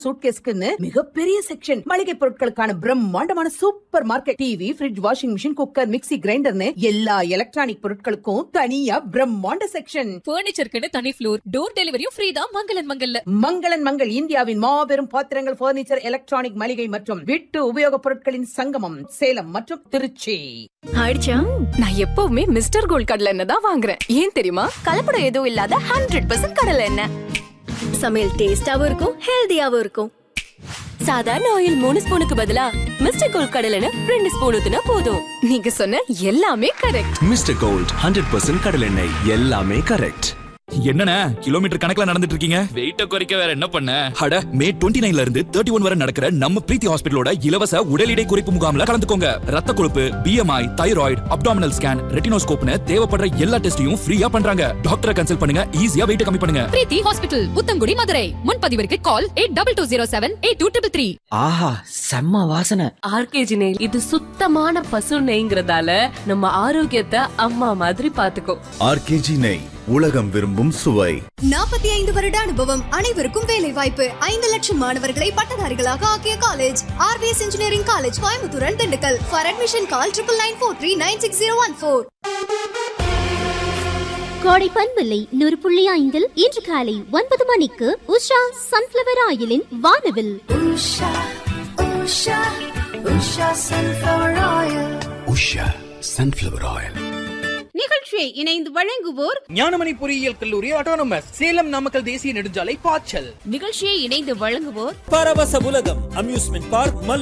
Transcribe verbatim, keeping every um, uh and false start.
சூட்கேஸ்க்குன்னு மிகப்பெரிய செக்ஷன், மளிகை பொருட்களுக்கான பிரம்மாண்டமான super market, TV, fridge, washing machine, cooker, mixie, கிரைண்டர்னு எல்லா எலக்ட்ரானிக் பொருட்களுக்கும் தனியா பிரம்மாண்ட செக்ஷன். ஃபர்னிச்சருக்குன்னு தனி ஃப்ளோர், டோர் டெலிவரியும் ஃப்ரீ தான் மங்களன் மங்கல்ல. மங்களன் மங்கள் இந்தியாவின் மாபெரும் பாத்திரங்கள், பர்னிச்சர், எலக்ட்ரானிக், மளிகை மற்றும் வீட்டு உபயோகப் பொருட்களின் சங்கமம், சேலம் மற்றும் திருச்சி. ஆயிடுச்சா? நான் எப்பவுமே மிஸ்டர் கோல்ட் கடலை எண்ணெய் தான் வாங்குறேன். ஏன் தெரியுமா? கலப்படம் எதுவும் இல்லாத ஹண்ட்ரட் பர்சன்ட் கடலை எண்ணெய். சமையல் டேஸ்டாவும் இருக்கும், ஹெல்தியாவும் இருக்கும். சாதாரண ஆயில் மூணு ஸ்பூனுக்கு பதிலா மிஸ்டர் கோல்ட் கடலை எண்ணெய் ரெண்டு ஸ்பூன் ஊத்துனா போதும். நீங்க சொன்ன எல்லாமே correct. Mister gold hundred percent கடலை எண்ணெய், எல்லாமே கரெக்ட். என்னண்ணே கிலோமீட்டர் கணக்குல நடந்துட்டு இருக்கீங்க? வெயிட்ட குறைக்க வேற என்ன பண்ண? அட மே இருபத்தி ஒன்பதுல இருந்து முப்பத்தி ஒன்று வரை நடக்கிற நம்ம பிரீத்தி ஹாஸ்பிடலோட இலவச உடல் எடை குறைப்பு முகாம்ல கலந்துக்கோங்க. ரத்த கொழுப்பு, பிஎம்ஐ, தைராய்டு, அப்டாமினல் ஸ்கேன், ரெட்டினோஸ்கோப்னு தேவைப்படுற எல்லா டெஸ்டையும் ஃப்ரீயா பண்றாங்க. டாக்டரை கன்சல்ட் பண்ணுங்க, ஈஸியா வெயிட் கம்மி பண்ணுங்க. பிரீத்தி ஹாஸ்பிடல், புத்தங்குடி, மதுரை. முன்பதிவிற்கு கால் eight double two zero seven eight two triple three. ஆஹா, செம்ம வாசனை. ஆர்கேஜி நெய், இது சுத்தமான பசு நெய்ங்கிறதால நம்ம ஆரோக்கியத்தை அம்மா மாதிரி பாத்துக்கோ. ஆர்கேஜி நெய், உலகம் விரும்பும் சுவை. நாற்பத்தி ஐந்து வருட அனுபவம், அனைவருக்கும் வேலை வாய்ப்பு. ஐந்து லட்சம் மாணவர்களை பட்டதாரிகளாக ஆக்கிய college RVS engineering college, Coimbatore and Dindigul. For admission call triple nine four three nine six zero one four. கோடை பண்பில்லை நூறு புள்ளி ஐந்தில் இன்று காலை ஒன்பது மணிக்கு உஷா சன்ஃபிளவர் ஆயிலின் வானவில். Usha Usha Usha sunflower oil. Usha sunflower oil. நிகழ்ச்சியை இணைந்து வழங்குவோர் ஞானமணி பொறியியல் கல்லூரி ஆட்டோனமஸ், சேலம் நாமக்கல் தேசிய நெடுஞ்சாலை பாய்ச்சல். நிகழ்ச்சியை இணைந்து வழங்குவோர் பரவச உலகம் அம்யூஸ்மெண்ட் பார்க்.